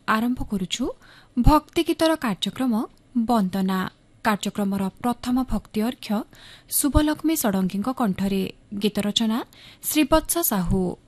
आरंभ करुछु भक्ति गीतर कार्यक्रम वंदना। कार्यक्रमर प्रथम भक्ति अर्घ्य शुभलक्ष्मी षडंगी कंठरे। गीत रचना श्रीवत्स साहू।